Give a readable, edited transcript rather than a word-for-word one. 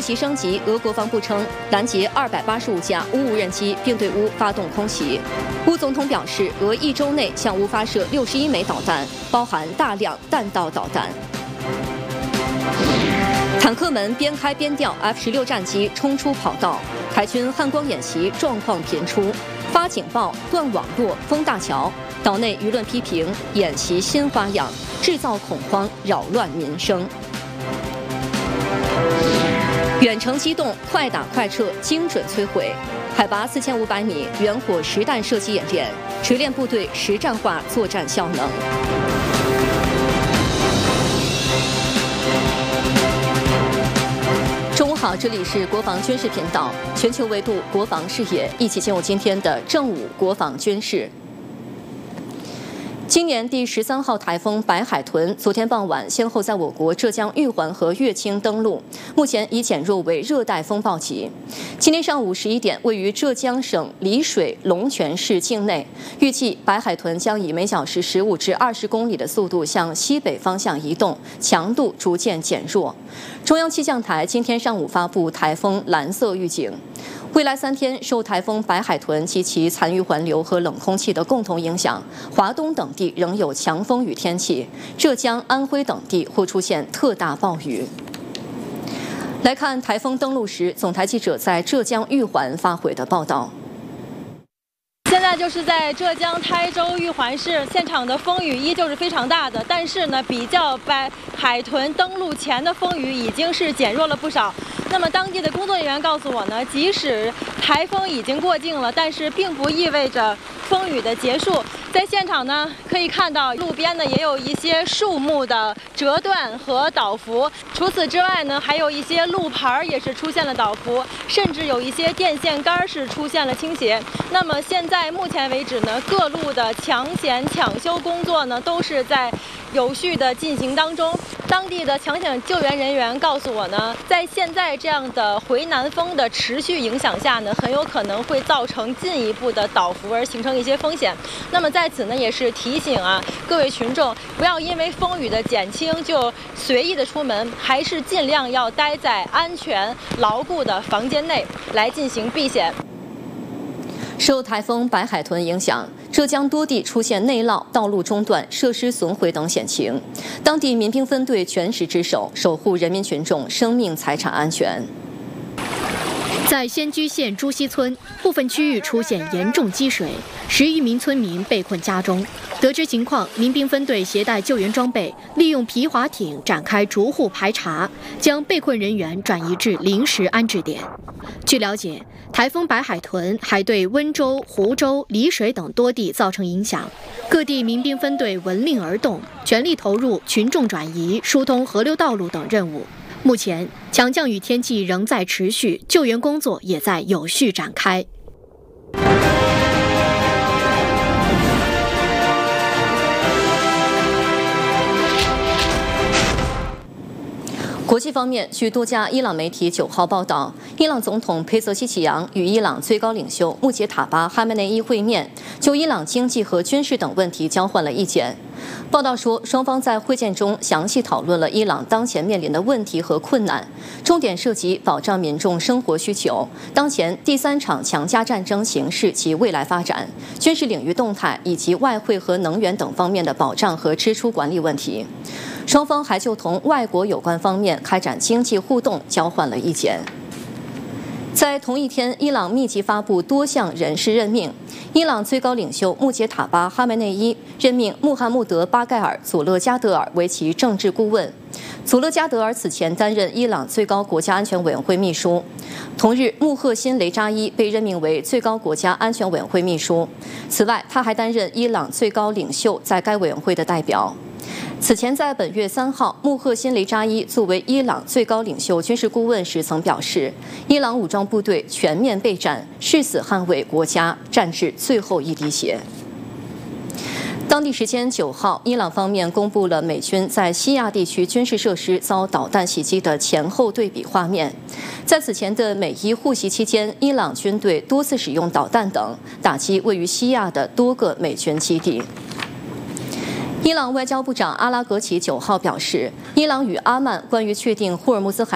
袭升级，俄国防部称拦截285架乌无人机，并对乌发动空袭。乌总统表示，俄1周内向乌发射61枚导弹，包含大量弹道导弹。坦克门边开边掉 ，F-16战机冲出跑道，台军汉光演习状况频出，发警报、断网络、封大桥。岛内舆论批评演习新花样，制造恐慌，扰乱民生。远程机动，快打快撤，精准摧毁。海拔4500米，远火实弹射击演练，锤炼部队实战化作战效能。中午好，这里是国防军事频道，全球维度国防视野，一起进入今天的正午国防军事。今年第13号台风白海豚昨天傍晚先后在我国浙江玉环和乐清登陆，目前已减弱为热带风暴级。今天上午11点，位于浙江省丽水龙泉市境内，预计白海豚将以每小时15至20公里的速度向西北方向移动，强度逐渐减弱。中央气象台今天上午发布台风蓝色预警。未来3天，受台风白海豚及其残余环流和冷空气的共同影响，华东等地仍有强风雨天气，浙江、安徽等地或出现特大暴雨。来看台风登陆时，总台记者在浙江玉环发回的报道。 现在就是在浙江台州玉环市，现场的风雨依旧是非常大的，但是呢，比较白海豚登陆前的风雨已经是减弱了不少。那么当地的工作人员告诉我呢，即使台风已经过境了，但是并不意味着风雨的结束。在现场呢，可以看到路边呢也有一些树木的折断和倒伏。除此之外呢，还有一些路牌也是出现了倒伏，甚至有一些电线杆是出现了倾斜。那么现在目前为止呢，各路的抢险抢修工作呢都是在有序的进行当中。当地的抢险救援人员告诉我呢，在现在这样的回南风的持续影响下呢，很有可能会造成进一步的倒伏，而形成一些风险。那么在此呢，也是提醒各位群众不要因为风雨的减轻就随意的出门，还是尽量要待在安全牢固的房间内来进行避险。 受台风白海豚影响，浙江多地出现内涝、道路中断、设施损毁等险情，当地民兵分队全时值守，守护人民群众生命财产安全。 在仙居县朱溪村，部分区域出现严重积水，10余名村民被困家中。得知情况，民兵分队携带救援装备，利用皮划艇展开逐户排查，将被困人员转移至临时安置点。据了解，台风白海豚还对温州、湖州、丽水等多地造成影响，各地民兵分队闻令而动，全力投入群众转移、疏通河流道路等任务。目前，强降雨天气仍在持续，救援工作也在有序展开。 国际方面，据多家伊朗媒体9号报道，伊朗总统佩泽希奇扬与伊朗最高领袖穆杰塔巴·哈梅内伊会面，就伊朗经济和军事等问题交换了意见。报道说，双方在会见中详细讨论了伊朗当前面临的问题和困难，重点涉及保障民众生活需求、当前第3场强加战争形势及未来发展、军事领域动态以及外汇和能源等方面的保障和支出管理问题。双方还就同外国有关方面开展经济互动交换了意见。在同一天，伊朗密集发布多项人事任命。伊朗最高领袖穆杰塔巴·哈梅内伊任命穆罕默德·巴盖尔·佐勒加德尔为其政治顾问。佐勒加德尔此前担任伊朗最高国家安全委员会秘书。同日，穆赫辛·雷扎伊被任命为最高国家安全委员会秘书。此外，他还担任伊朗最高领袖在该委员会的代表。此前，在本月3号，穆赫辛·雷扎伊作为伊朗最高领袖军事顾问时曾表示，伊朗武装部队全面备战，誓死捍卫国家，战至最后一滴血。当地时间9号，伊朗方面公布了美军在西亚地区军事设施遭导弹袭击的前后对比画面。在此前的美伊互袭期间，伊朗军队多次使用导弹等打击位于西亚的多个美军基地。伊朗外交部长阿拉格齐9号表示，伊朗与阿曼关于确定霍尔木兹海